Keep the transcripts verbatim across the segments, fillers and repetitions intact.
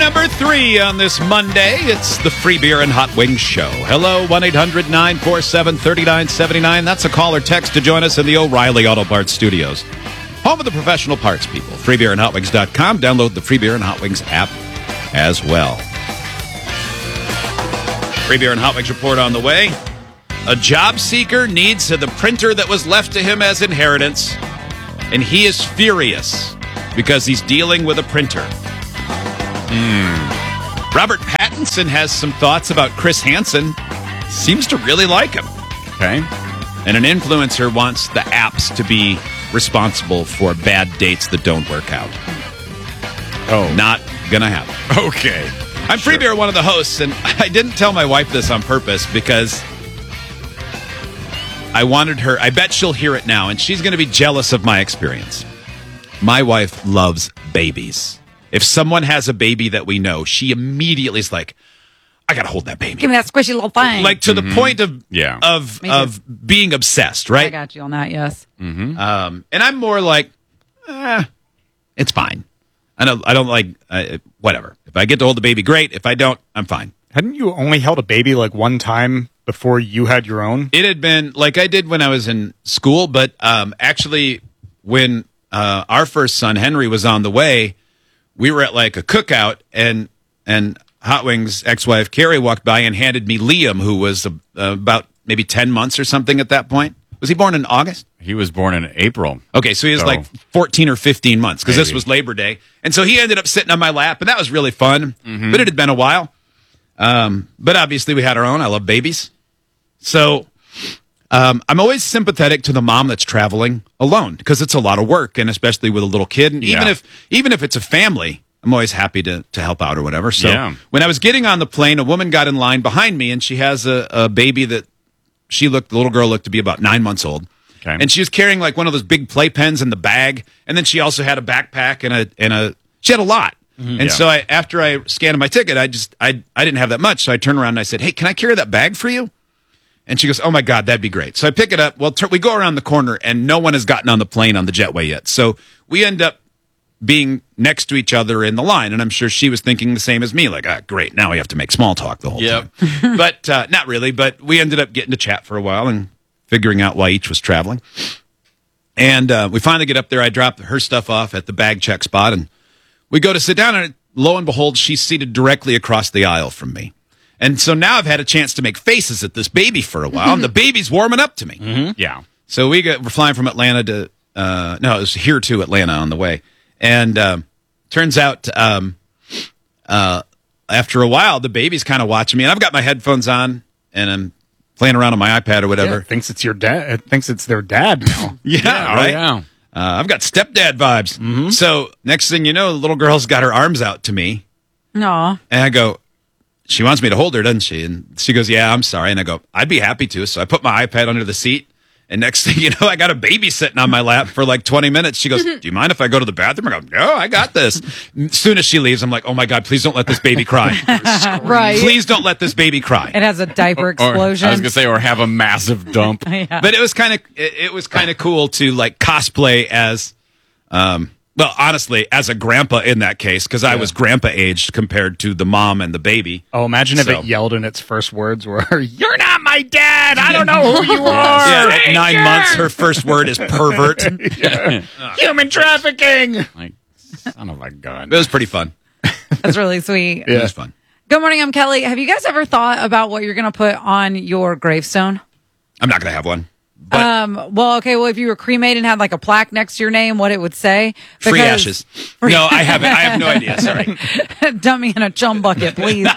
number three on this Monday. It's the Free Beer and Hot Wings Show. Hello, one eight hundred nine four seven three nine seven nine. That's a call or text to join us in the O'Reilly Auto Parts Studios. Home of the professional parts people. free beer and hot wings dot com. Download the Free Beer and Hot Wings app as well. Free Beer and Hot Wings report on the way. A job seeker needs the printer that was left to him as inheritance, and he is furious because he's dealing with a printer. Mm. Robert Pattinson has some thoughts about Chris Hansen. Seems to really like him. Okay. And an influencer wants the apps to be responsible for bad dates that don't work out. Oh. Not gonna happen. Okay. I'm Sure. Free Beer, one of the hosts, and I didn't tell my wife this on purpose because I wanted her, I bet she'll hear it now, and she's going to be jealous of my experience. My wife loves babies. If someone has a baby that we know, she immediately is like, I got to hold that baby. Give me that squishy little thing. Like to mm-hmm. the point of yeah. of Me too. of being obsessed, right? I got you on that, yes. Mm-hmm. Um, and I'm more like, eh, it's fine. I don't, I don't like, uh, whatever. If I get to hold the baby, great. If I don't, I'm fine. Hadn't you only held a baby like one time before you had your own? It had been like I did when I was in school, but um, actually when uh, our first son, Henry, was on the way, we were at like a cookout, and and Hot Wings' ex-wife, Carrie, walked by and handed me Liam, who was uh, about maybe ten months or something at that point. Was he born in August? He was born in April. Okay, so he was So- like fourteen or fifteen months, because this Maybe. was Labor Day. And so he ended up sitting on my lap, and that was really fun. Mm-hmm. But it had been a while. Um, but obviously we had our own. I love babies. So um, I'm always sympathetic to the mom that's traveling alone, because it's a lot of work, and especially with a little kid. And even Yeah. if even if it's a family, I'm always happy to, to help out or whatever. So Yeah. when I was getting on the plane, a woman got in line behind me, and she has a, a baby that she looked, the little girl looked to be about nine months old. Okay. And she was carrying like one of those big playpens in the bag, and then she also had a backpack and a and a she had a lot. And Yeah. so I, after I scanned my ticket, I just I I didn't have that much, so I turned around and I said, "Hey, can I carry that bag for you?" And she goes, "Oh my God, that'd be great." So I pick it up. Well, tur- we go around the corner, and no one has gotten on the plane on the jetway yet. So we end up being next to each other in the line, and I'm sure she was thinking the same as me, like, "Ah, great, now we have to make small talk the whole Yep. time." But uh, not really. But we ended up getting to chat for a while and figuring out why each was traveling. And uh, we finally get up there. I drop her stuff off at the bag check spot, and we go to sit down, and lo and behold, she's seated directly across the aisle from me. And so now I've had a chance to make faces at this baby for a while, and the baby's warming up to me. Mm-hmm. Yeah. So we get, we're flying from Atlanta to, uh, no, it was here to Atlanta on the way. And um, turns out um, uh, after a while, the baby's kind of watching me, and I've got my headphones on, and I'm playing around on my iPad or whatever. Yeah, thinks it's your dad. It thinks it's their dad now. Yeah, Yeah, oh, right? yeah. Uh, I've got stepdad vibes. Mm-hmm. So next thing you know, the little girl's got her arms out to me. No. And I go, she wants me to hold her, doesn't she? And she goes, yeah, I'm sorry. And I go, I'd be happy to. So I put my iPad under the seat. And next thing you know, I got a baby sitting on my lap for like twenty minutes. She goes, do you mind if I go to the bathroom? I go, no, I got this. As soon as she leaves, I'm like, oh my God, please don't let this baby cry. Right. Please don't let this baby cry. It has a diaper Or- explosion. I was gonna say, or have a massive dump. Yeah. But it was kind of it, it was kind of cool to like cosplay as, um, well, honestly, as a grandpa in that case, because I was grandpa aged compared to the mom and the baby. Oh, imagine if So- it yelled in its first words were, "You're not my dad. I don't know who you are." Yeah, at nine months, her first word is pervert. It Human trafficking. Like, son of a gun. was pretty fun. That's really sweet. It was fun. Good morning, I'm Kelly. Have you guys ever thought about what you're going to put on your gravestone? I'm not going to have one. But Um, well, okay, well, if you were cremated and had like a plaque next to your name, what it would say? free Because- ashes. No, I haven't. I have no idea. Sorry. Dump me in a chum bucket, please.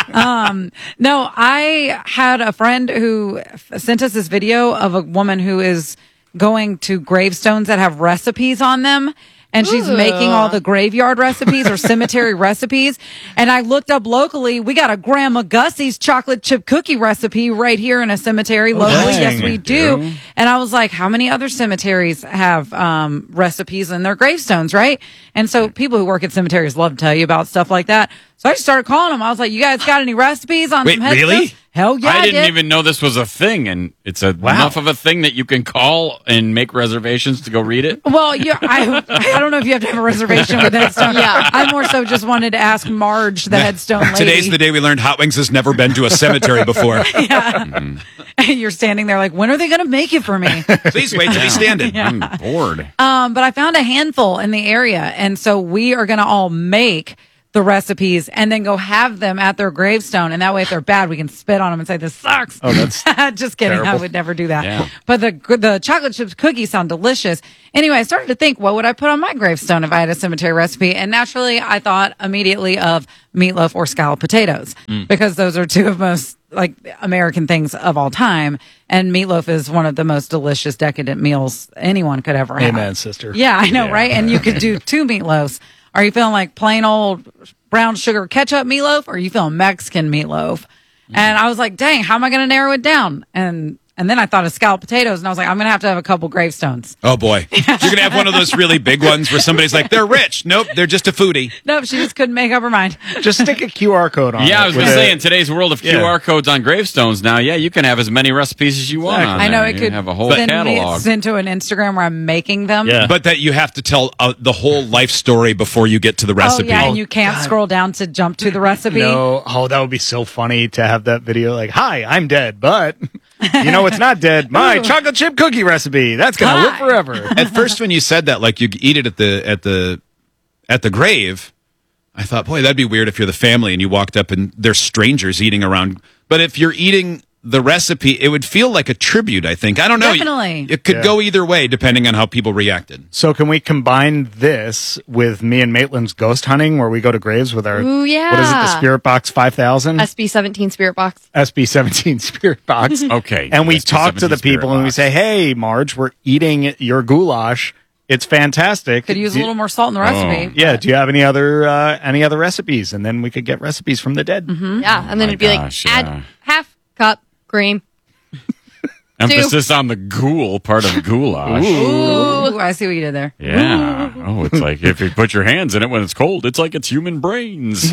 um, no, I had a friend who f- sent us this video of a woman who is going to gravestones that have recipes on them. And she's making all the graveyard recipes or cemetery recipes. And I looked up locally. We got a Grandma Gussie's chocolate chip cookie recipe right here in a cemetery locally. dang. Yes, we do. And I was like, how many other cemeteries have um, recipes in their gravestones, right? And so people who work at cemeteries love to tell you about stuff like that. So I just started calling them. I was like, "You guys got any recipes on Wait, some headstones?" really? Hell yeah, I didn't did. even know this was a thing, and it's a, enough of a thing that you can call and make reservations to go read it. Well, you, I, I don't know if you have to have a reservation with Headstone. Yeah. I more so just wanted to ask Marge, the Headstone lady. Today's the day we learned Hot Wings has never been to a cemetery before. You're standing there like, when are they going to make it for me? Please wait till he's standing. I'm bored. Um, but I found a handful in the area, and so we are going to all make the recipes and then go have them at their gravestone. And that way, if they're bad, we can spit on them and say, "This sucks." Oh, that's just kidding. I terrible. would never do that. Yeah. But the the chocolate chips cookies sound delicious. Anyway, I started to think, what would I put on my gravestone if I had a cemetery recipe? And naturally, I thought immediately of meatloaf or scalloped potatoes because those are two of most like American things of all time. And meatloaf is one of the most delicious, decadent meals anyone could ever have. Amen, sister. Yeah, I know, Yeah. right? And you could do two meatloafs. Are you feeling like plain old brown sugar ketchup meatloaf, or are you feeling Mexican meatloaf? And I was like, dang, how am I going to narrow it down? And and then I thought of scalloped potatoes, and I was like, I'm going to have to have a couple gravestones. Oh boy, you're gonna have one of those really big ones where somebody's like, "They're rich." Nope, they're just a foodie. Nope, she just couldn't make up her mind. Just stick a Q R code on it. Yeah, I was with going to a- say, in today's world of Yeah. Q R codes on gravestones now, yeah, you can have as many recipes as you want on I know there. it You could have a whole send me catalog. send to an Instagram where I'm making them. Yeah. But that you have to tell uh, the whole life story before you get to the Oh, recipe. yeah, and you can't scroll down to jump to the recipe. No, oh, that would be so funny to have that video. Like, hi, I'm dead, but you know what's not dead? My chocolate chip cookie recipe. That's gonna live Hi. forever. At first, when you said that, like you eat it at the at the at the grave, I thought, boy, that'd be weird if you're the family and you walked up and there's strangers eating around. But if you're eating the recipe, it would feel like a tribute. I think. I don't know. Definitely. It could Yeah. go either way depending on how people reacted. So can we combine this with me and Maitland's ghost hunting, where we go to graves with our Ooh, yeah. what is it, the Spirit Box five thousand, S B seventeen Spirit Box. S B seventeen Spirit Box? Okay. And we S B talk to the seventeen Spirit people and we Box. say, "Hey, Marge, we're eating your goulash. It's fantastic. Could use Do a you- little more salt in the recipe. Yeah. Do you have any other uh, any other recipes?" And then we could get recipes from the dead. Yeah, and then my it'd be gosh, like, yeah. add half cup cream. Emphasis on the ghoul part of goulash. Ooh, I see what you did there. Yeah. Oh, it's like if you put your hands in it when it's cold, it's like it's human brains.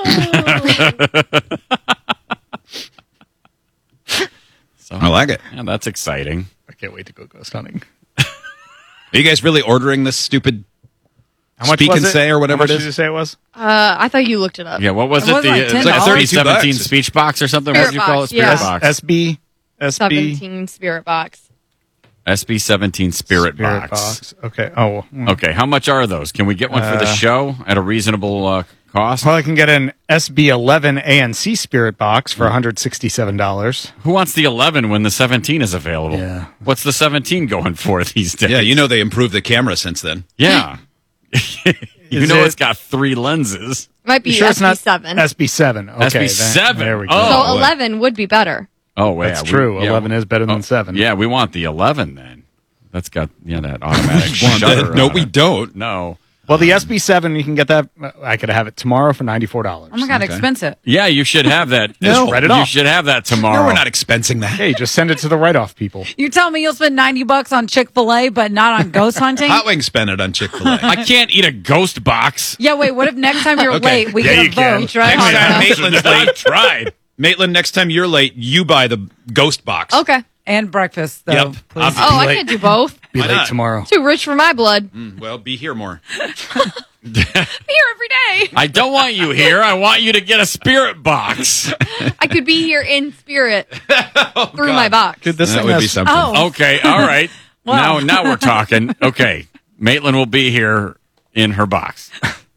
So, I like it. yeah, that's exciting. I can't wait to go ghost hunting. Are you guys really ordering this stupid How much Speak was and it? Say or whatever How much it did is? you say it was? Uh, I thought you looked it up. Yeah, what was It it? was the like it's ten like a dollars. thirty-two thirty-two seventeen bucks. speech box or something. Spirit What do you call it? box, Spirit yeah. box. S B S B seventeen Spirit Box. S B seventeen Spirit, Spirit box. box. Okay. Oh. mm. Okay, how much are those? Can we get one for the Uh, show at a reasonable uh, cost? Well, I can get an S B eleven A N C Spirit box for one hundred sixty-seven dollars. Who wants the eleven when the seventeen is available? Yeah. What's the seventeen going for these days? Yeah, you know they improved the camera since then. Yeah. you Is know it- it's got three lenses. Might be You sure it's S B not seven. S B seven? Okay, S B seven. then- There we go. Oh. so boy. eleven would be better. Oh, wait. That's yeah, we- true. yeah, eleven is better than oh, seven. Yeah, we want the eleven then. That's got yeah that automatic shutter. no, on we it. don't. No. Well, the S B seven, you can get that. I could have it tomorrow for ninety-four dollars. Oh my god, Okay. expensive. Yeah, you should have that. No. Just Write it you off. should have that tomorrow. No, we're not expensing that. Hey, just send it to the write-off people. You tell me you'll spend ninety bucks on Chick Fil A, but not on ghost hunting. Hot Wings spent it on Chick Fil A. I can't eat a ghost box. Yeah, wait. What if next time you're Okay. late, we Yeah, get you a can. vote? Try Next hard time enough. Maitland's I've late, tried. Maitland, next time you're late, you buy the ghost box. Okay. And breakfast, though. Yep. Please. I'll- Oh, I late. can't do both. Be Why late not? tomorrow. Too rich for my blood. Mm, Well, be here more. Here every day. I don't want you here. I want you to get a spirit box. I could be here in spirit through my box. Dude, this That thing would has, be something. Oh, Okay, all right. Wow. Now now we're talking. Okay. Maitland will be here in her box.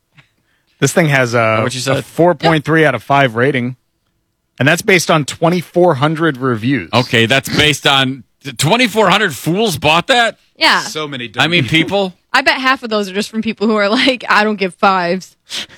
this thing has a, what you said? a four point three out of five rating, and that's based on twenty-four hundred reviews. Okay, that's based on twenty-four hundred fools bought that? Yeah. So many. dumb I mean, people. I bet half of those are just from people who are like, I don't give fives.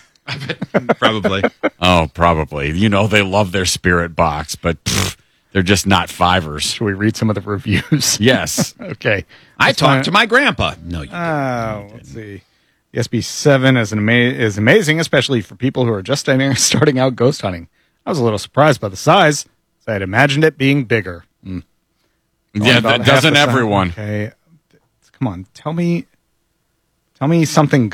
probably. Oh, probably. You know, they love their spirit box, but pff, they're just not fivers. Should we read some of the reviews? Yes. Okay. I That's talked fine. to my grandpa. No, you Oh, let's see. The S B seven is an ama- is amazing, especially for people who are just starting starting out ghost hunting. I was a little surprised by the size. So I'd imagined it being bigger. Mm. Only Yeah, about that half doesn't the size. everyone. Okay, come on, tell me, tell me something good.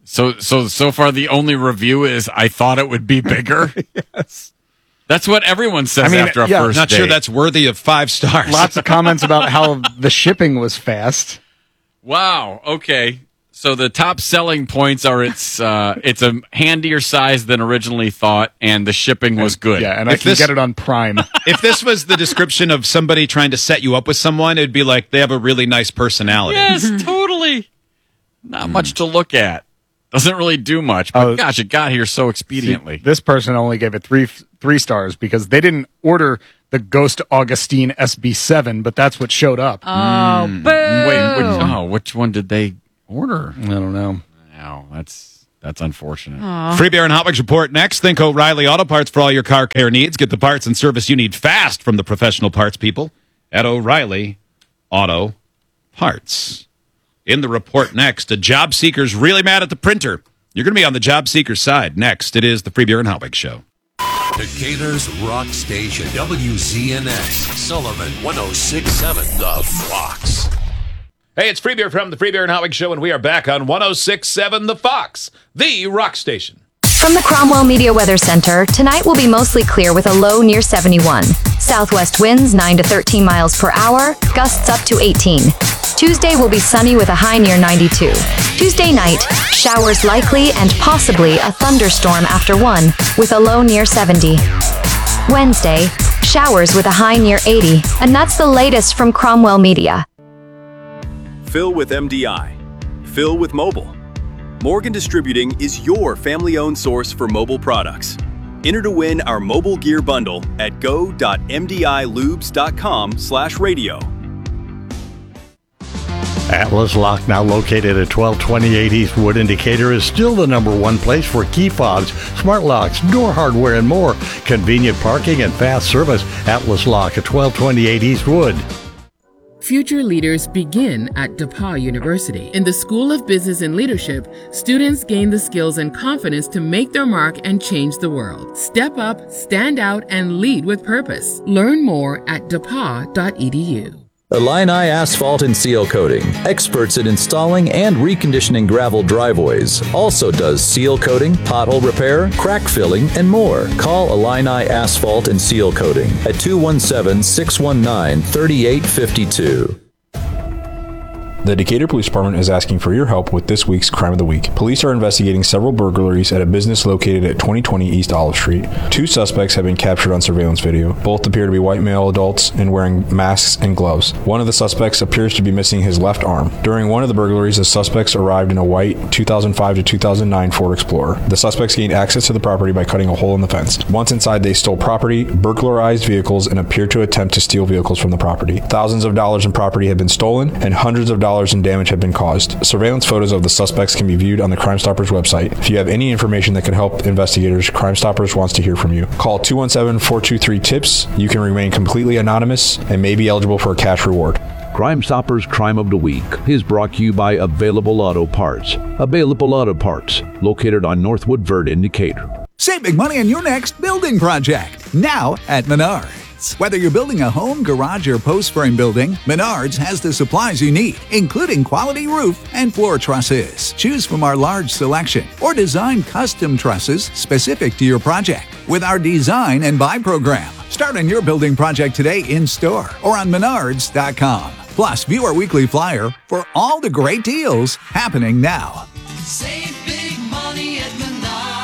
So, so, so far, the only review is I thought it would be bigger. Yes. That's what everyone says I mean, after a yeah, first Not date. sure that's worthy of five stars. Lots of comments about how the shipping was fast. Wow. Okay. So the top selling points are it's uh, it's a handier size than originally thought, and the shipping was good. Yeah, and I If can this- get it on Prime. If this was the description of somebody trying to set you up with someone, it'd be like they have a really nice personality. Yes, totally. Not much to look at. Doesn't really do much, but Oh. gosh, it got here so expediently. This person only gave it three three stars because they didn't order the Ghost Augustine S B seven, but that's what showed up. Oh, boo. Wait, which, oh, which one did they order? I don't know. No, that's that's unfortunate. Free Beer and Hot Wings report next. Think O'Reilly Auto Parts for all your car care needs. Get the parts and service you need fast from the professional parts people at O'Reilly Auto Parts. In the report next, a job seeker's really mad at the printer. You're going to be on the job seeker's side. Next, it is the Free Beer and Hot Wings Show. Decatur's Rock Station, W Z N X, Sullivan one oh six point seven, The Fox. Hey, it's Free Beer from the Free Beer and Hot Wings Show, and we are back on one oh six point seven The Fox, the rock station. From the Cromwell Media Weather Center, tonight will be mostly clear with a low near seventy-one. Southwest winds nine to thirteen miles per hour, gusts up to eighteen. Tuesday will be sunny with a high near ninety-two. Tuesday night, showers likely and possibly a thunderstorm after one, with a low near seventy. Wednesday, showers with a high near eighty, and that's the latest from Cromwell Media. Fill with M D I. Fill with mobile. Morgan Distributing is your family-owned source for mobile products. Enter to win our mobile gear bundle at go dot m d i lubes dot com slash radio. Atlas Lock, now located at twelve twenty-eight Eastwood in Decatur, is still the number one place for key fobs, smart locks, door hardware, and more. Convenient parking and fast service. Atlas Lock at twelve twenty-eight Eastwood. Future leaders begin at DePauw University. In the School of Business and Leadership, students gain the skills and confidence to make their mark and change the world. Step up, stand out, and lead with purpose. Learn more at d e p a w dot e d u. Illini Asphalt and Seal Coating, experts in installing and reconditioning gravel driveways. Also does seal coating, pothole repair, crack filling, and more. Call Illini Asphalt and Seal Coating at two one seven, six one nine, three eight five two. The Decatur Police Department is asking for your help with this week's Crime of the Week. Police are investigating several burglaries at a business located at twenty twenty East Olive Street. Two suspects have been captured on surveillance video. Both appear to be white male adults and wearing masks and gloves. One of the suspects appears to be missing his left arm. During one of the burglaries, the suspects arrived in a white two thousand five to two thousand nine Ford Explorer. The suspects gained access to the property by cutting a hole in the fence. Once inside, they stole property, burglarized vehicles, and appeared to attempt to steal vehicles from the property. Thousands of dollars in property have been stolen, and hundreds of dollars in damage have been caused. Surveillance photos of the suspects can be viewed on the Crime Stoppers website. If you have any information that can help investigators, Crime Stoppers wants to hear from you. Call two one seven, four two three, T I P S. You can remain completely anonymous and may be eligible for a cash reward. Crime Stoppers Crime of the Week is brought to you by Available Auto Parts. Available Auto Parts, located on Northwood Verde in Decatur. Save big money on your next building project, now at Menards. Whether you're building a home, garage, or post frame building, Menards has the supplies you need, including quality roof and floor trusses. Choose from our large selection or design custom trusses specific to your project with our design and buy program. Start on your building project today in store or on menards dot com. Plus, view our weekly flyer for all the great deals happening now. Save big money at Menards.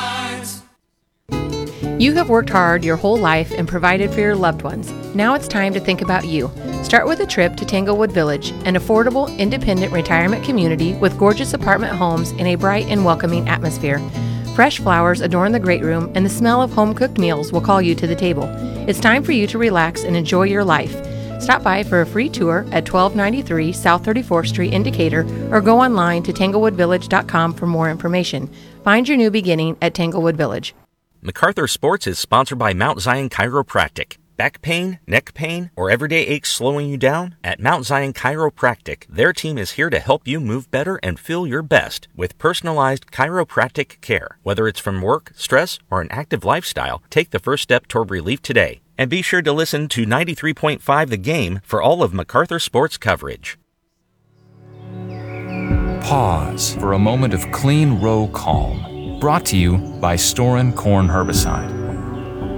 You have worked hard your whole life and provided for your loved ones. Now it's time to think about you. Start with a trip to Tanglewood Village, an affordable, independent retirement community with gorgeous apartment homes in a bright and welcoming atmosphere. Fresh flowers adorn the great room, and the smell of home-cooked meals will call you to the table. It's time for you to relax and enjoy your life. Stop by for a free tour at twelve ninety-three South thirty-fourth Street in Decatur, or go online to tanglewood village dot com for more information. Find your new beginning at Tanglewood Village. MacArthur Sports is sponsored by Mount Zion Chiropractic. Back pain, neck pain, or everyday aches slowing you down? At Mount Zion Chiropractic, their team is here to help you move better and feel your best with personalized chiropractic care. Whether it's from work, stress, or an active lifestyle, take the first step toward relief today. And be sure to listen to ninety-three point five The Game for all of MacArthur Sports coverage. Pause for a moment of clean row calm. Brought to you by Storin Corn Herbicide.